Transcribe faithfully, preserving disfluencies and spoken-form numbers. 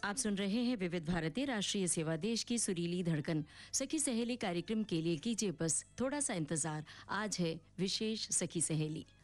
आप सुन रहे हैं विविध भारती राष्ट्रीय सेवा, देश की सुरीली धड़कन। सखी सहेली कार्यक्रम के लिए कीजिए बस थोड़ा सा इंतजार। आज है विशेष सखी सहेली।